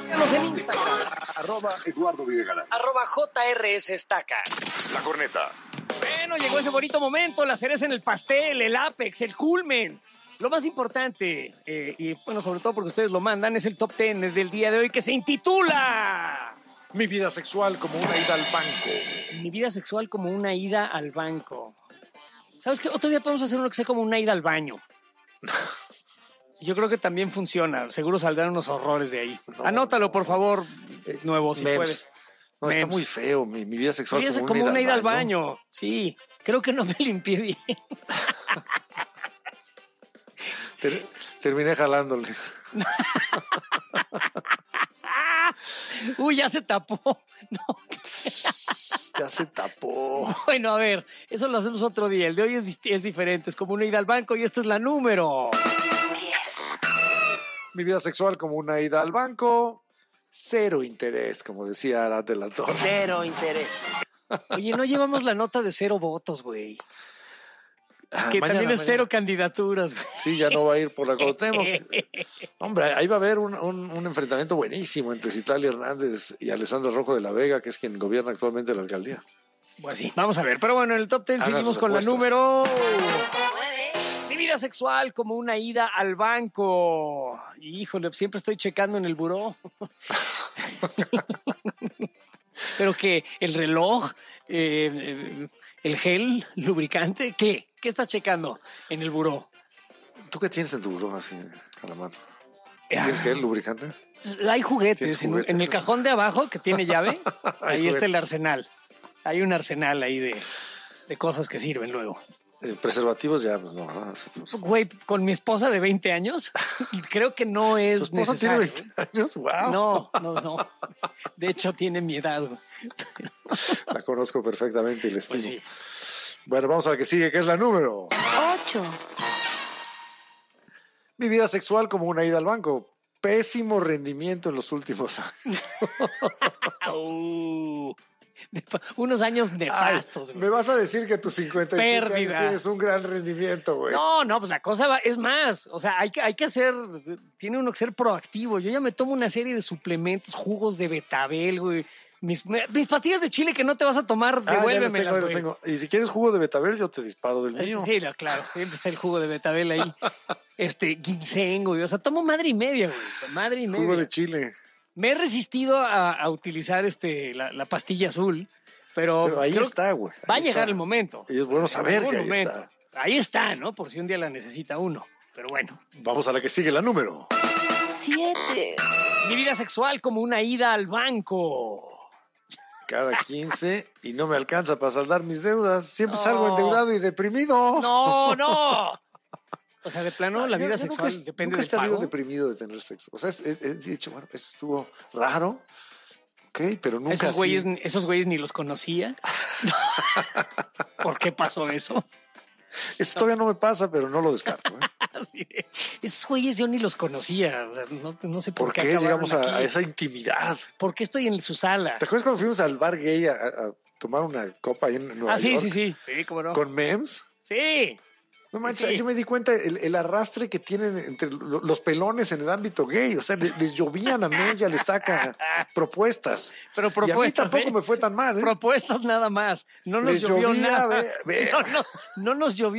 Síganos en Instagram. @Eduardo Videgaray. @JRS Estaca. La Corneta. Bueno, llegó ese bonito momento, la cereza en el pastel, el ápex, el culmen. Lo más importante, y bueno, sobre todo porque ustedes lo mandan, es el top 10 del día de hoy que se intitula... Mi vida sexual como una ida al banco. Mi vida sexual como una ida al banco. ¿Sabes qué? Otro día podemos hacer uno que sea como una ida al baño. Yo creo que también funciona. Seguro saldrán unos horrores de ahí. No, Anótalo, por favor, nuevo, si puedes. No, está muy feo. Mi vida sexual como una ida al baño. Sí, creo que no me limpié bien. Terminé jalándole. Uy, ya se tapó. No. Ya se tapó. Bueno, a ver, eso lo hacemos otro día. El de hoy es diferente. Es como una ida al banco y esta es la número 10. Mi vida sexual como una ida al banco. Cero interés, como decía Arad de la Torre. Cero interés. Oye, no llevamos la nota de 0 votos, güey. Que mañana, también es 0 candidaturas, güey. Sí, ya no va a ir por la Cuauhtémoc. Hombre, ahí va a haber un enfrentamiento buenísimo entre Citlali Hernández y Alessandra Rojo de la Vega, que es quien gobierna actualmente la alcaldía. Pues sí, vamos a ver. Pero bueno, en el top 10 seguimos con la número 9. Mi vida sexual como una ida al banco. Híjole, siempre estoy checando en el buró. Pero que el reloj, el gel lubricante, ¿qué? ¿Qué estás checando en el buró? ¿Tú qué tienes en tu buró así a la mano? ¿Tienes gel lubricante? Hay juguetes. En el cajón de abajo que tiene llave, ahí está el arsenal. Hay un arsenal ahí de cosas que sirven luego. Preservativos ya, pues no. Güey, con mi esposa de 20 años, creo que no es necesario. ¿Tu esposa tiene 20 años? ¡Wow! No. De hecho, tiene mi edad. La conozco perfectamente y la estimo. Pues sí. Bueno, vamos a la que sigue, que es la número 8. Mi vida sexual como una ida al banco. Pésimo rendimiento en los últimos años. Unos años nefastos. Ay, me vas a decir que a tus 55 años tienes un gran rendimiento, güey. No, pues la cosa es más. O sea, hay que hacer, tiene uno que ser proactivo. Yo ya me tomo una serie de suplementos, jugos de betabel, güey. Mis pastillas de chile que no te vas a tomar, devuélvemelas, güey. Tengo. Y si quieres jugo de betabel, yo te disparo del mío. Sí, claro. Siempre está el jugo de betabel ahí. Ginseng, güey. O sea, tomo madre y media, güey. Madre y media. Jugo de chile. Me he resistido a utilizar la pastilla azul, pero ahí está, güey. Va a llegar el momento. Y es bueno saber que ahí está. Ahí está, ¿no? Por si un día la necesita uno. Pero bueno. Vamos a la que sigue, la número 7. Mi vida sexual como una ida al banco. Cada 15 y no me alcanza para saldar mis deudas. Siempre salgo endeudado y deprimido. No. O sea, de plano, la vida sexual depende del pago. Nunca he salido deprimido de tener sexo. O sea, he dicho, bueno, eso estuvo raro. Ok, pero nunca esos güeyes ni los conocía. ¿Por qué pasó eso? Eso todavía no me pasa, pero no lo descarto. Sí, esos güeyes yo ni los conocía. O sea, no sé por qué llegamos a esa intimidad. ¿Por qué estoy en su sala? ¿Te acuerdas cuando fuimos al bar gay a tomar una copa ahí en Nueva York? Sí, cómo no. ¿Con memes? Sí. No manches, yo me di cuenta el arrastre que tienen entre los pelones en el ámbito gay. O sea, les llovían a Mella, les Estaca propuestas. Pero propuestas, y a mí tampoco me fue tan mal, ¿eh? Propuestas nada más. No nos llovió nada. Ve. No nos llovió